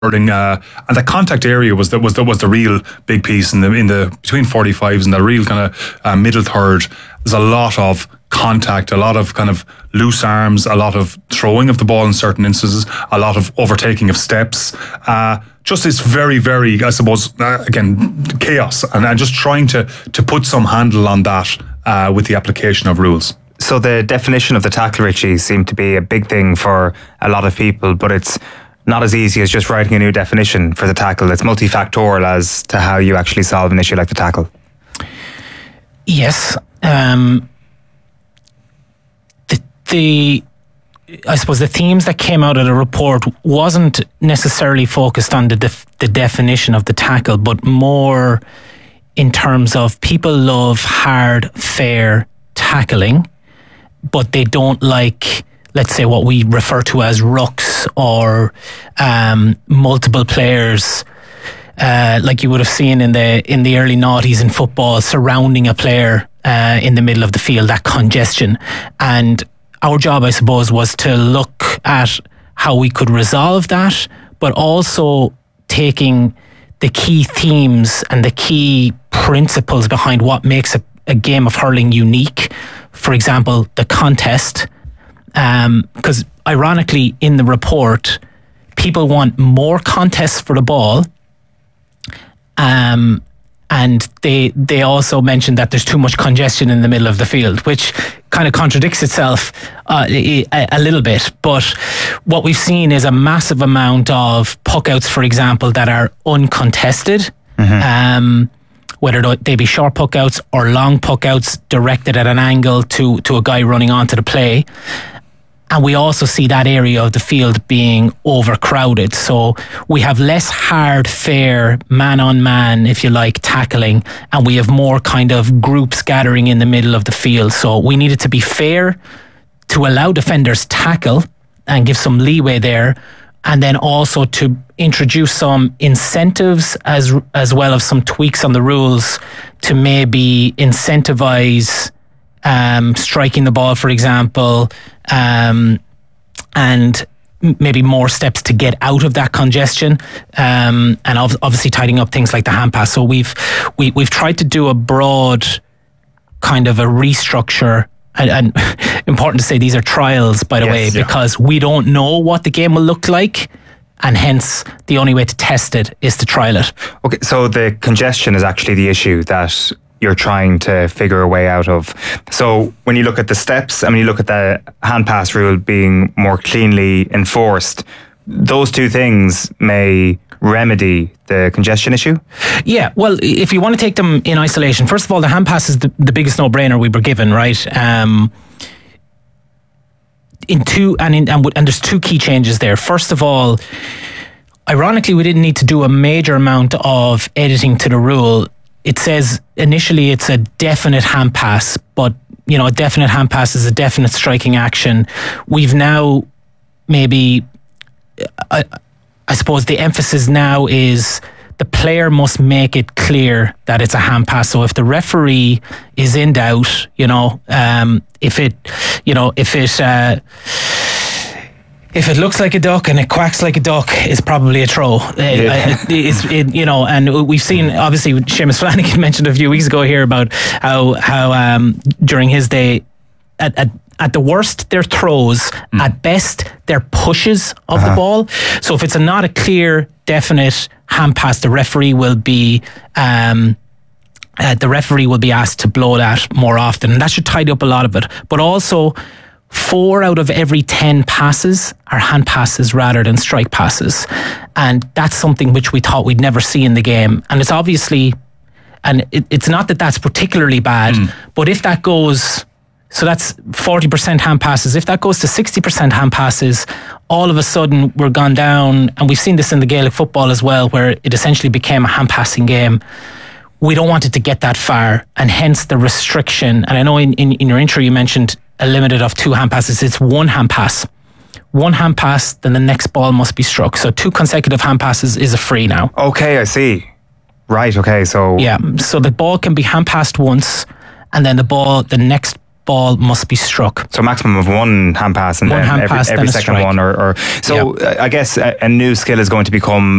and the contact area was the real big piece in the between 45s and the real kind of middle third. There's a lot of contact, a lot of kind of loose arms, a lot of throwing of the ball in certain instances, a lot of overtaking of steps. Just this very, very, I suppose, again, chaos, and just trying to put some handle on that with the application of rules. So the definition of the tackle, Richie, seemed to be a big thing for a lot of people, but it's not as easy as just writing a new definition for the tackle. It's multifactorial as to how you actually solve an issue like the tackle. Yes. I suppose the themes that came out of the report wasn't necessarily focused on the definition of the tackle, but more in terms of people love hard, fair tackling, but they don't like, let's say, what we refer to as rucks or multiple players, like you would have seen in the early noughties in football, surrounding a player in the middle of the field, that congestion. And our job, I suppose, was to look at how we could resolve that, but also taking the key themes and the key principles behind what makes a game of hurling unique. For example, the contest. Because ironically, in the report, people want more contests for the ball. And they also mentioned that there's too much congestion in the middle of the field, which kind of contradicts itself a little bit. But what we've seen is a massive amount of puckouts, for example, that are uncontested. Mm-hmm. Whether they be short puckouts or long puckouts directed at an angle to a guy running onto the play. And we also see that area of the field being overcrowded. So we have less hard, fair, man-on-man, if you like, tackling. And we have more kind of groups gathering in the middle of the field. So we need it to be fair to allow defenders tackle and give some leeway there. And then also to introduce some incentives as well as some tweaks on the rules to maybe incentivize striking the ball, for example, and maybe more steps to get out of that congestion, and obviously tidying up things like the hand pass. So we've tried to do a broad kind of a restructure, and important to say these are trials, by the way, because we don't know what the game will look like. And hence, the only way to test it is to trial it. Okay, so the congestion is actually the issue that you're trying to figure a way out of. So when you look at the steps and when you look at the hand pass rule being more cleanly enforced, those two things may remedy the congestion issue? Yeah, well, if you want to take them in isolation, first of all, the hand pass is the biggest no-brainer we were given, right? And there's two key changes there. First of all, ironically, we didn't need to do a major amount of editing to the rule. It says initially it's a definite hand pass, but a definite hand pass is a definite striking action. We've now maybe, I suppose the emphasis now is the player must make it clear that it's a hand pass. So if the referee is in doubt, if it looks like a duck and it quacks like a duck, it's probably a throw. And we've seen, obviously, Seamus Flanagan mentioned a few weeks ago here about how during his day, at the worst, they're throws. At best, they're pushes of the ball. So if it's not a clear, definite hand pass, the referee will be asked to blow that more often, and that should tidy up a lot of it. But also, 4 out of every 10 passes are hand passes rather than strike passes. And that's something which we thought we'd never see in the game. And it's obviously, and it's not that that's particularly bad, but if that goes, so that's 40% hand passes. If that goes to 60% hand passes, all of a sudden we're gone down, and we've seen this in the Gaelic football as well, where it essentially became a hand passing game. We don't want it to get that far, and hence the restriction. And I know in your intro you mentioned a limited of 2 hand passes. It's 1 hand pass. 1 hand pass, then the next ball must be struck. So 2 consecutive hand passes is a free now. Okay, I see. Right, okay, so... Yeah, so the ball can be hand passed once, and then the next ball must be struck. So maximum of one hand pass and One then hand pass, every then a second strike. one, or so I guess a new skill is going to become